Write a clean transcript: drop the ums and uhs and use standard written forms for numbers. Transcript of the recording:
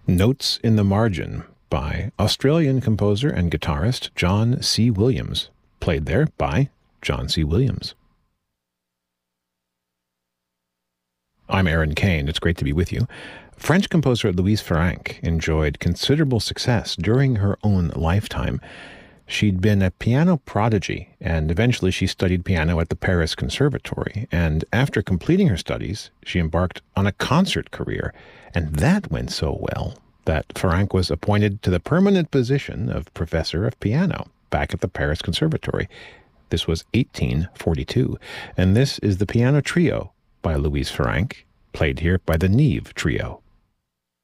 Notes in the Margin by Australian composer and guitarist John C. Williams, played there by John C. Williams. I'm Aaron Kane. It's great to be with you. French composer Louise Farrenc enjoyed considerable success during her own lifetime. She'd been a piano prodigy, and eventually she studied piano at the Paris Conservatory. And after completing her studies, she embarked on a concert career. And that went so well that Farrenc was appointed to the permanent position of professor of piano back at the Paris Conservatory. This was 1842. And this is the Piano Trio by Louise Farrenc, played here by the Nive Trio.